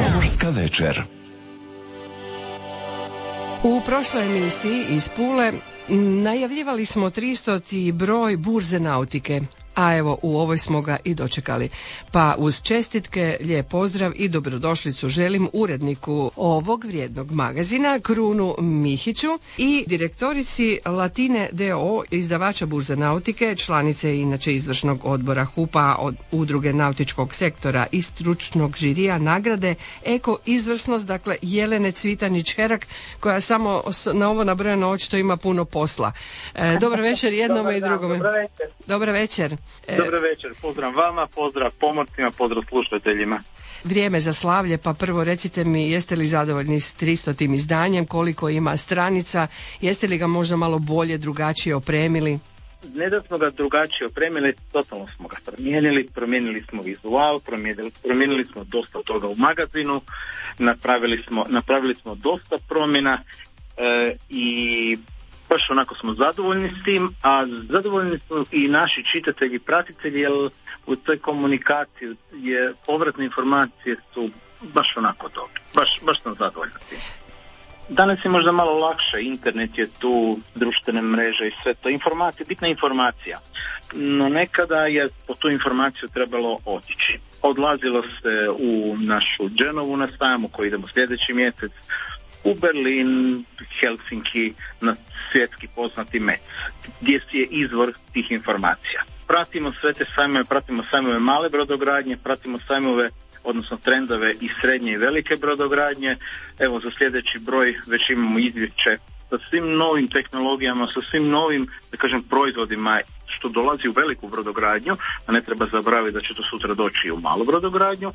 Pomorska večer. U prošloj emisiji iz Pule najavljivali smo 300. broj burze nautike, a evo u ovoj smo ga i dočekali. Pa uz čestitke, lijep pozdrav i dobrodošlicu želim uredniku ovog vrijednog magazina Krunu Mihiću i direktorici Latine d.o.o. izdavača burze nautike, članice inače izvršnog odbora HUP-a od Udruge nautičkog sektora i stručnog žirija nagrade Eko izvrsnost, dakle Jelene Cvitanić-Herak, koja samo na ovo nabrojano očito ima puno posla. Dobar večer jednome i drugome. Dobar večer. Dobar večer, pozdrav vama, pozdrav pomorcima, pozdrav slušateljima. Vrijeme za slavlje, pa prvo recite mi, jeste li zadovoljni s 300. izdanjem, koliko ima stranica, jeste li ga možda malo bolje, drugačije opremili? Ne da smo ga drugačije opremili, totalno smo ga promijenili smo vizual, promijenili smo dosta toga u magazinu, napravili smo dosta promjena i baš onako smo zadovoljni s tim, a zadovoljni su i naši čitatelji i pratitelji, jer u toj komunikaciji povratne informacije su baš onako dobre, baš sam zadovoljni s tim. Danas je možda malo lakše, internet je tu, društvene mreže i sve to, bitna informacija, no nekada je po tu informaciju trebalo otići. Odlazilo se u našu Genovu na sajam u koji idemo sljedeći mjesec, u Berlin, Helsinki, na svjetski poznati MEC, gdje je izvor tih informacija. Pratimo sve te sajmove, pratimo sajmove male brodogradnje, pratimo sajmove, odnosno trendove i srednje i velike brodogradnje. Evo za sljedeći broj već imamo izvješće sa svim novim tehnologijama, sa svim novim, da kažem, proizvodima što dolazi u veliku brodogradnju, a ne treba zaboraviti da će to sutra doći u malu brodogradnju.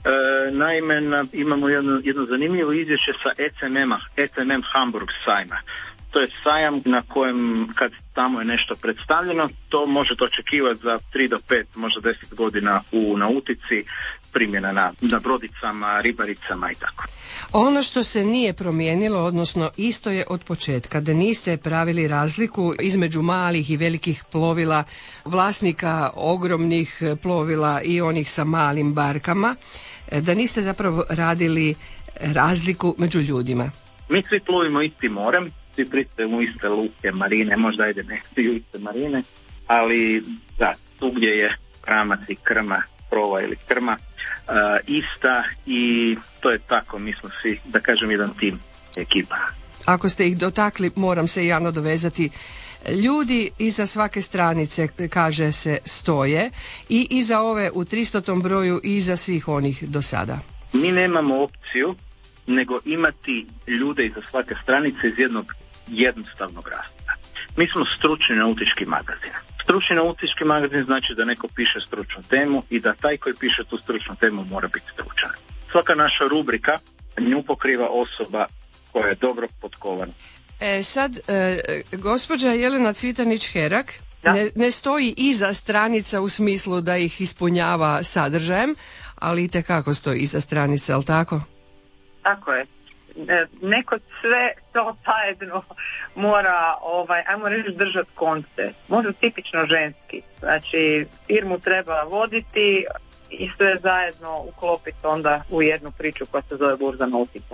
Naime, imamo jedno zanimljivo izvješće sa ECMM Hamburg sajma. To je sajam na kojem kad tamo je nešto predstavljeno, to možete očekivati za 3 do 5, možda 10 godina u nautici, primjena na brodicama, ribaricama i tako. Ono što se nije promijenilo, odnosno isto je od početka, da niste pravili razliku između malih i velikih plovila, vlasnika ogromnih plovila i onih sa malim barkama, da niste zapravo radili razliku među ljudima. Mi svi plovimo istim morem, svi pristajemo u iste luke, marine, možda ajde ne svi u iste marine, ali da, tu gdje je pramac i krma, prova ili krma, ista i to je tako, mi smo svi, da kažem, jedan tim, ekipa. Ako ste ih dotakli, moram se i ja nadovezati. Ljudi iza svake stranice, kaže se, stoje i iza ove u 300. broju i iza svih onih do sada. Mi nemamo opciju nego imati ljude iza svake stranice iz jednog jednostavnog razloga. Mi smo stručni nautički magazin. Stručni nautički magazin znači da neko piše stručnu temu i da taj koji piše tu stručnu temu mora biti stručan. Svaka naša rubrika nju pokriva osoba koja je dobro potkovana. Sad, gospođa Jelena Cvitanić-Herak ne stoji iza stranica u smislu da ih ispunjava sadržajem, ali itekako stoji iza stranica, ali tako? Tako je. Neko sve to zajedno mora, ajmo reći, držati konce. Možda tipično ženski. Znači, firmu treba voditi i sve zajedno uklopiti onda u jednu priču koja se zove burza nautike.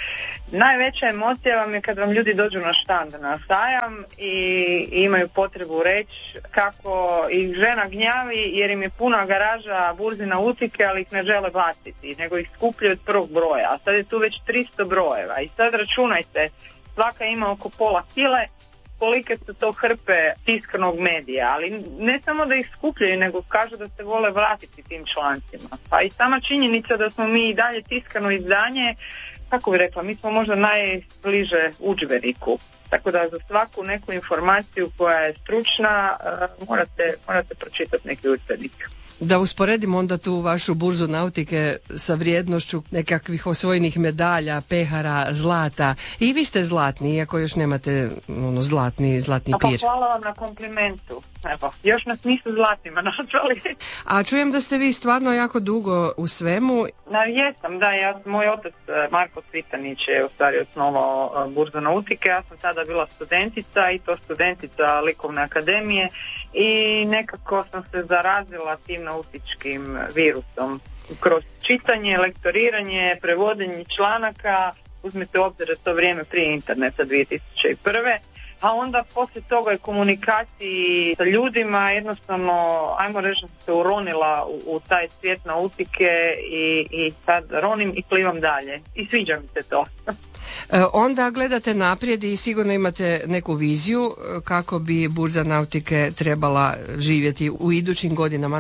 Najveća emocija vam je kad vam ljudi dođu na štand, na sajam i imaju potrebu reći kako ih žena gnjavi jer im je puna garaža burzi nautike, ali ih ne žele baciti, nego ih skupljaju od prvog broja. A sad je tu već 300 brojeva i sad računajte, svaka ima oko pola kile, kolike su to hrpe tiskanog medija, ali ne samo da ih skupljaju, nego kažu da se vole vratiti tim člancima. Pa i sama činjenica da smo mi i dalje tiskano izdanje, kako bih rekla, mi smo možda najbliže udžbeniku. Tako da za svaku neku informaciju koja je stručna morate pročitati neki udžbenik. Da usporedimo onda tu vašu burzu nautike sa vrijednošću nekakvih osvojenih medalja, pehara, zlata. I vi ste zlatni, iako još nemate zlatni pir. Hvala vam na komplimentu. Evo, još nas nisu zlatnima nazvali. A čujem da ste vi stvarno jako dugo u svemu. Jesam, da, moj otac Marko Cvitanić je u stvari osnovao burzu nautike. Ja sam tada bila studentica i to studentica Likovne akademije i nekako sam se zarazila tim nautičkim virusom. kroz čitanje, lektoriranje, prevodenje članaka, uzmite u obzir da to vrijeme prije interneta 2001. A onda poslije toga i komunikaciji sa ljudima, jednostavno, ajmo reći da se uronila u taj svijet nautike i sad ronim i plivam dalje. I sviđa mi se to. Onda gledate naprijed i sigurno imate neku viziju kako bi burza nautike trebala živjeti u idućim godinama.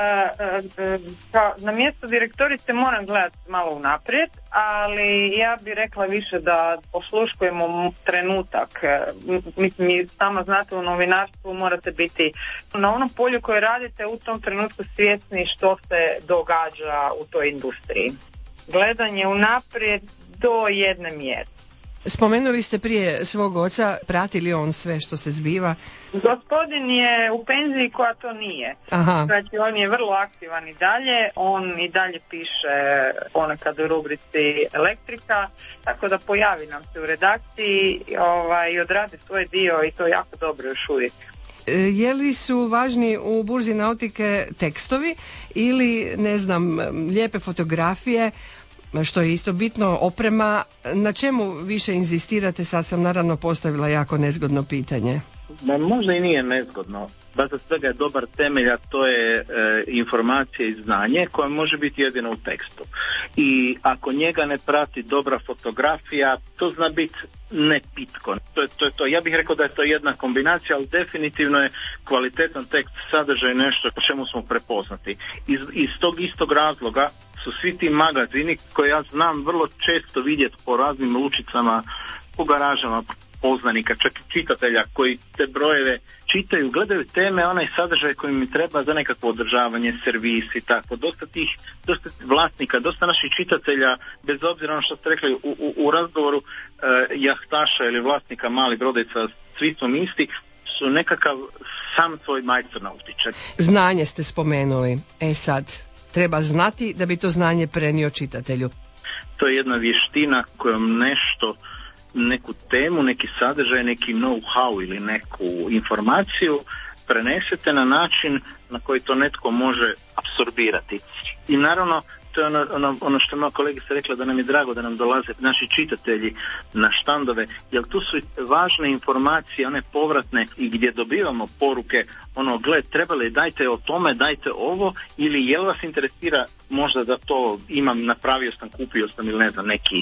Na mjestu direktorice moram gledati malo unaprijed, ali ja bih rekla više da osluškujemo trenutak. Mislim, sama znate, u novinarstvu morate biti na onom polju koje radite u tom trenutku svjesni što se događa u toj industriji. Gledanje unaprijed do jedne mjere. Spomenuli ste prije svog oca, prati li on sve što se zbiva? Gospodin je u penziji koja to nije. Aha. Znači on je vrlo aktivan i dalje, on i dalje piše ponekad u rubrici Elektrika, tako da pojavi nam se u redakciji i odradi svoj dio i to jako dobro još uvijek. Je li su važni u burzi nautike tekstovi ili, ne znam, lijepe fotografije, što je isto bitno, oprema? Na čemu više inzistirate? Sad sam naravno postavila jako nezgodno pitanje. Možda i nije nezgodno. Baza svega je dobar temelj, a to je informacija i znanje koje može biti jedino u tekstu. I ako njega ne prati dobra fotografija, to zna biti nepitko. To je to. Ja bih rekao da je to jedna kombinacija, ali definitivno je kvalitetan tekst, sadržaj nešto po čemu smo prepoznati. Iz tog istog razloga su svi ti magazini koje ja znam vrlo često vidjeti po raznim lučicama, po garažama poznanika, čak i čitatelja koji te brojeve čitaju, gledaju teme, onaj sadržaj koji mi treba za nekakvo održavanje, servis i tako. Dosta vlasnika, dosta naših čitatelja, bez obzira ono što ste rekli u razgovoru, jahtaša ili vlasnika malih brodica, svi su isti, su nekakav sam svoj majstor nautičar. Znanje ste spomenuli. Sad, treba znati da bi to znanje prenio čitatelju. To je jedna vještina kojom neku temu, neki sadržaj, neki know-how ili neku informaciju prenesete na način na koji to netko može apsorbirati. I naravno, to je ono što moja kolegica rekla, da nam je drago da nam dolaze naši čitatelji na štandove, jer tu su važne informacije, one povratne, i gdje dobivamo poruke, gled, trebali, dajte o tome, dajte ovo, ili jel vas interesira možda da to imam, napravio sam, kupio sam, ili neki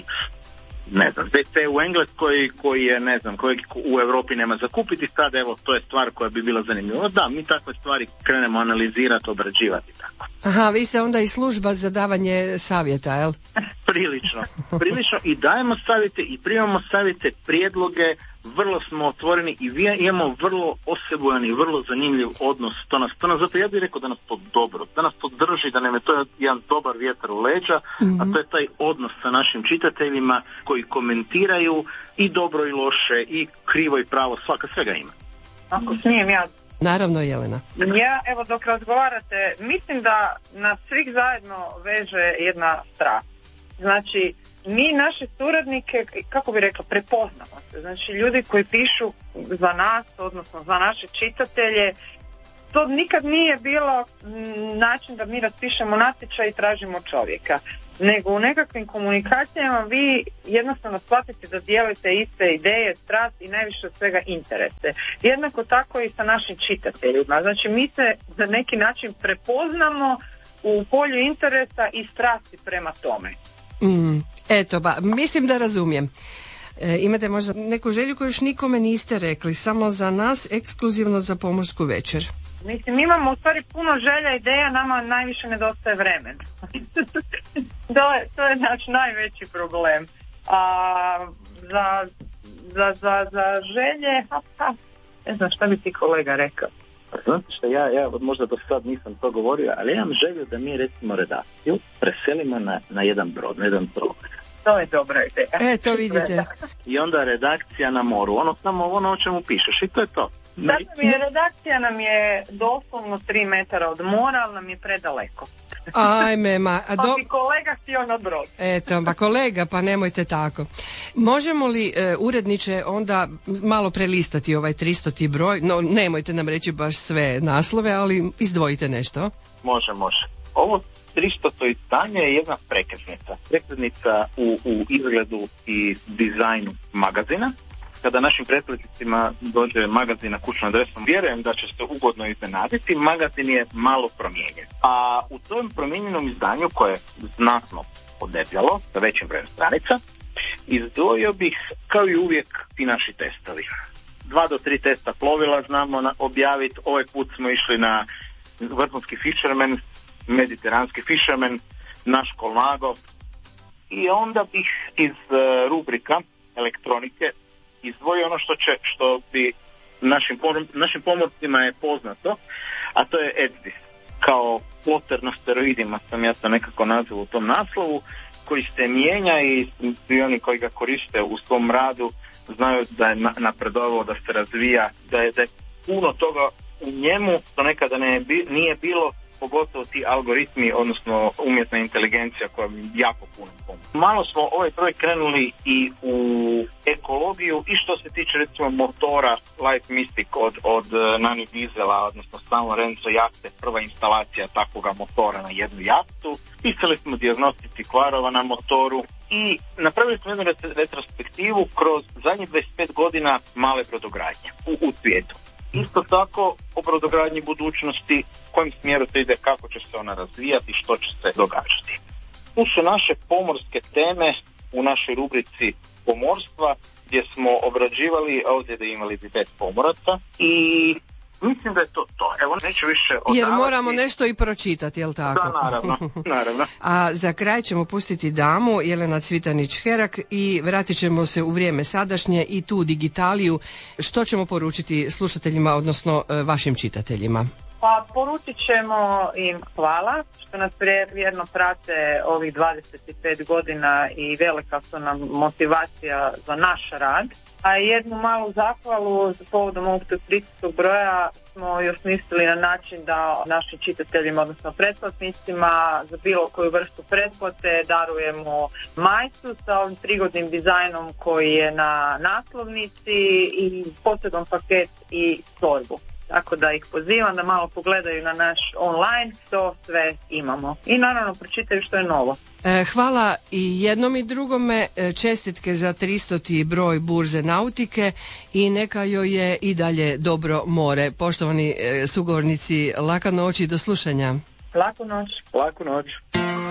WC u Engleskoj koji je, kojeg u Europi nema za kupiti, sad evo, to je stvar koja bi bila zanimljiva. Da, mi takve stvari krenemo analizirati, obrađivati tako. Aha, vi ste onda i služba za davanje savjeta, jel? Prilično. I dajemo savjete i primamo savjete, prijedloge, vrlo smo otvoreni i imamo vrlo osebujan i vrlo zanimljiv odnos. To nas, zato ja bih rekao da nas to dobro, da nas to drži, da nam je to jedan dobar vjetar u leđa, a to je taj odnos sa našim čitateljima koji komentiraju i dobro i loše, i krivo i pravo, svega ima. Ako smijem ja. Naravno, Jelena. Ja, evo, dok razgovarate, mislim da nas svih zajedno veže jedna strast. Znači, mi naše suradnike, kako bi rekla, prepoznamo se. Znači, ljudi koji pišu za nas, odnosno za naše čitatelje, to nikad nije bilo način da mi raspišemo natječaj i tražimo čovjeka. Nego u nekakvim komunikacijama vi jednostavno shvatite da dijelite iste ideje, strast i najviše od svega interese. Jednako tako i sa našim čitateljima. Znači, mi se za neki način prepoznamo u polju interesa i strasti prema tome. Eto, mislim da razumijem. Imate možda neku želju koju još nikome niste rekli, samo za nas, ekskluzivno za Pomorsku večer? Mislim, imamo u stvari puno želja, ideja, nama najviše nedostaje vremena. To je naš najveći problem. A za želje, ne znam šta bi ti kolega rekao. Znate što, ja možda do sad nisam to govorio, ali ja imam želju da mi, recimo, redakciju preselimo na jedan brod, na jedan brod. To je dobra ideja. To vidite. I onda redakcija na moru, samo ono o čemu pišeš, i to je to. Redakcija nam je doslovno 3 metara od mora, ali nam je predaleko. Ajme, pa bi kolega htio na brod. Eto, kolega, pa nemojte tako. Možemo li, uredniče, onda malo prelistati ovaj 300. broj? No, nemojte nam reći baš sve naslove, ali izdvojite nešto. Može. Ovo 300. izdanje je jedna prekretnica. Prekretnica u izgledu i dizajnu magazina. Kada našim pretplatnicima dođe magazin na kućnom adresom, vjerujem da će se ugodno iznenaditi, magazin je malo promijenjen. A u tom promijenjenom izdanju, koje je znatno podebljalo, sa većim brojem stranica, izdvojio bih, kao i uvijek, ti naši testovi. 2 do 3 testa plovila znamo objaviti. Ovaj put smo išli na vrhunski fisherman, mediteranski fisherman, naš Colnago. I onda bih iz rubrika elektronike izdvojio ono što bi našim pomorcima je poznato, a to je EDSDIS. Kao ploter na steroidima sam ja to nekako nazvao u tom naslovu, koji se mijenja i svi oni koji ga koriste u svom radu znaju da je napredovao, da se razvija, da je puno toga u njemu što nekada nije bilo, pogotovo ti algoritmi, odnosno umjetna inteligencija koja mi jako puno pomoći. Malo smo ovaj projekt krenuli i u ekologiju i što se tiče recimo motora Light Mystic od Nani Diesela, odnosno San Lorenzo jahte, prva instalacija takvoga motora na jednu jahtu. Pisali smo dijagnostici kvarova na motoru i napravili smo jednu retrospektivu kroz zadnjih 25 godina male brodogradnje u svijetu. Isto tako o brodogradnji budućnosti, u kojem smjeru to ide, kako će se ona razvijati, što će se događati. Tu su naše pomorske teme u našoj rubrici pomorstva, gdje smo obrađivali, ovdje da imali 5 pomoraca i mislim da je to. Evo, neću više odavati. Jer moramo nešto i pročitati, jel tako? Da, naravno. A za kraj ćemo pustiti damu Jelena Cvitanić-Herak i vratit ćemo se u vrijeme sadašnje i tu digitaliju. Što ćemo poručiti slušateljima, odnosno vašim čitateljima? Pa poručit ćemo im hvala što nas vjerno prate ovih 25 godina i velika su nam motivacija za naš rad. A jednu malu zahvalu za povodom ovog turističkog broja smo još mislili na način da našim čitateljima, odnosno pretplatnicima, za bilo koju vrstu pretplate darujemo majicu sa ovim prigodnim dizajnom koji je na naslovnici i poseban paket i torbu. Tako da ih pozivam da malo pogledaju na naš online, to sve imamo. I naravno pročitaju što je novo. Hvala i jednom i drugome, čestitke za 300. broj Burze nautike i neka joj je i dalje dobro more. Poštovani sugovornici, laka noć i do slušanja. Laku noć. Laku noć.